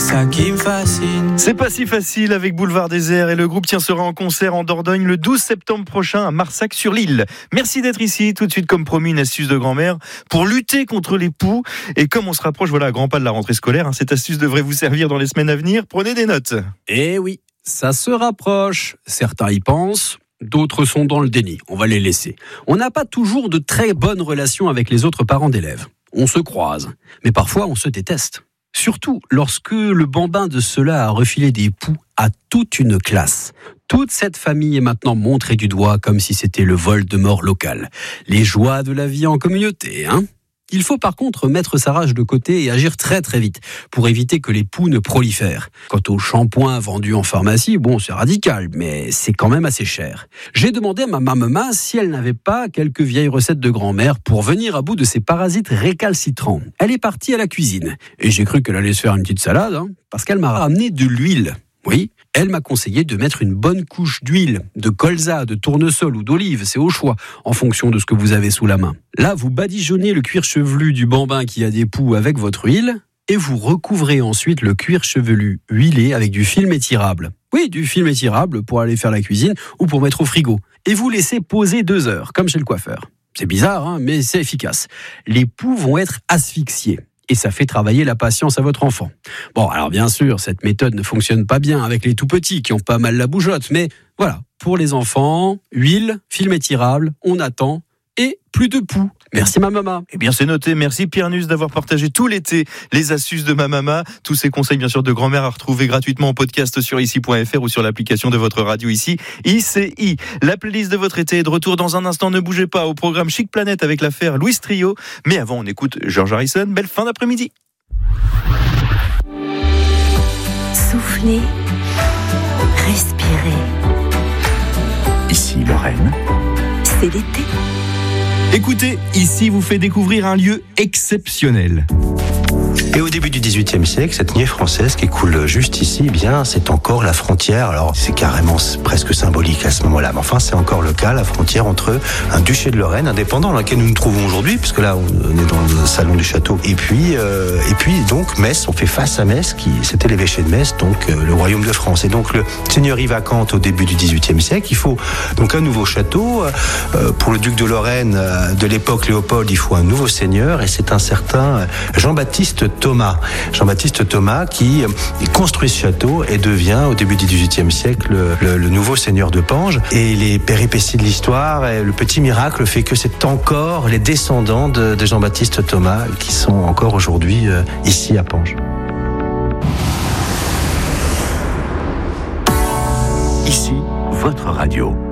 ça qui me fascine. C'est pas si facile avec Boulevard Désert et le groupe sera en concert en Dordogne le 12 septembre prochain à Marsac-sur-l'Île. Merci d'être ici. Tout de suite, comme promis, une astuce de grand-mère pour lutter contre les poux. Et comme on se rapproche, à grands pas de la rentrée scolaire, cette astuce devrait vous servir dans les semaines à venir. Prenez des notes. Eh oui, ça se rapproche. Certains y pensent. D'autres sont dans le déni, on va les laisser. On n'a pas toujours de très bonnes relations avec les autres parents d'élèves. On se croise, mais parfois on se déteste. Surtout lorsque le bambin de cela a refilé des poux à toute une classe. Toute cette famille est maintenant montrée du doigt comme si c'était le Voldemort local. Les joies de la vie en communauté, hein ? Il faut par contre mettre sa rage de côté et agir très très vite pour éviter que les poux ne prolifèrent. Quant au shampoing vendu en pharmacie, c'est radical, mais c'est quand même assez cher. J'ai demandé à ma maman si elle n'avait pas quelques vieilles recettes de grand-mère pour venir à bout de ces parasites récalcitrants. Elle est partie à la cuisine et j'ai cru qu'elle allait se faire une petite salade, parce qu'elle m'a ramené de l'huile. Oui, elle m'a conseillé de mettre une bonne couche d'huile, de colza, de tournesol ou d'olive, c'est au choix, en fonction de ce que vous avez sous la main. Là, vous badigeonnez le cuir chevelu du bambin qui a des poux avec votre huile, et vous recouvrez ensuite le cuir chevelu huilé avec du film étirable. Oui, du film étirable pour aller faire la cuisine ou pour mettre au frigo. Et vous laissez poser 2 heures, comme chez le coiffeur. C'est bizarre, mais c'est efficace. Les poux vont être asphyxiés. Et ça fait travailler la patience à votre enfant. Alors bien sûr, cette méthode ne fonctionne pas bien avec les tout petits qui ont pas mal la bougeotte, mais voilà, pour les enfants, huile, film étirable, on attend, et plus de poux. Merci ma maman. Eh bien c'est noté, merci Pierre Nusse d'avoir partagé tout l'été les astuces de ma maman. Tous ces conseils bien sûr de grand-mère à retrouver gratuitement en podcast sur ici.fr ou sur l'application de votre radio ici, ICI. La playlist de votre été est de retour dans un instant, ne bougez pas, au programme Chic Planète avec l'affaire Louis Trio. Mais avant on écoute George Harrison, belle fin d'après-midi. Soufflez, respirez. Ici Lorraine. C'est l'été. Écoutez, ici vous fait découvrir un lieu exceptionnel. Et au début du XVIIIe siècle, cette nièvre française qui coule juste ici, c'est encore la frontière. Alors, c'est carrément presque symbolique à ce moment-là. Mais enfin, c'est encore le cas, la frontière entre un duché de Lorraine indépendant dans lequel nous nous trouvons aujourd'hui, puisque là, on est dans le salon du château. Et puis donc, Metz, on fait face à Metz, c'était l'évêché de Metz, donc le royaume de France. Et donc, le seigneurie vacante au début du XVIIIe siècle, il faut donc un nouveau château. Pour le duc de Lorraine de l'époque, Léopold, il faut un nouveau seigneur, et c'est un certain Jean-Baptiste Thomas qui construit ce château et devient au début du XVIIIe siècle le nouveau seigneur de Pange. Et les péripéties de l'histoire et le petit miracle fait que c'est encore les descendants de Jean-Baptiste Thomas qui sont encore aujourd'hui ici à Pange. Ici, votre radio.